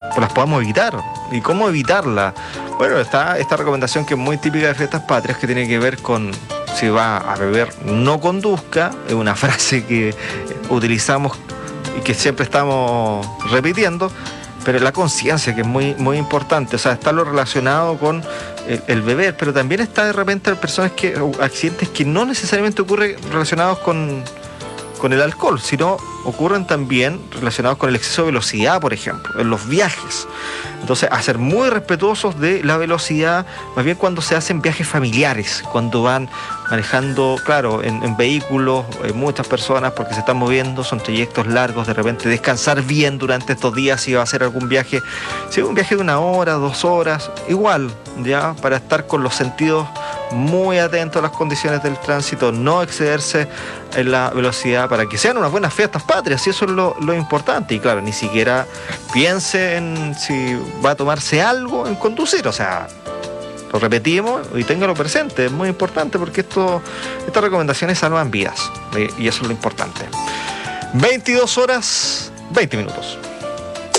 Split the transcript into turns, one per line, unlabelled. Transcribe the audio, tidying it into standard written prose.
las podamos evitar. ¿Y cómo evitarla? Bueno, está esta recomendación que es muy típica de fiestas patrias, que tiene que ver con si va a beber, no conduzca. Es una frase que utilizamos y que siempre estamos repitiendo, pero la conciencia, que es muy, muy importante. O sea, está lo relacionado con el beber, pero también está de repente accidentes que no necesariamente ocurren relacionados con el alcohol, sino ocurren también relacionados con el exceso de velocidad, por ejemplo, en los viajes. Entonces, a ser muy respetuosos de la velocidad, más bien cuando se hacen viajes familiares, cuando van manejando, claro, en vehículos, muchas personas, porque se están moviendo, son trayectos largos, de repente descansar bien durante estos días si va a hacer algún viaje, si es un viaje de 1 hora, 2 horas, igual, ya, para estar con los sentidos muy atentos a las condiciones del tránsito, no excederse en la velocidad, para que sean unas buenas fiestas patrias, y eso es lo importante. Y claro, ni siquiera piense en si va a tomarse algo en conducir, o sea, lo repetimos y téngalo presente, es muy importante, porque estas recomendaciones salvan vidas, y eso es lo importante. 22 horas, 20 minutos.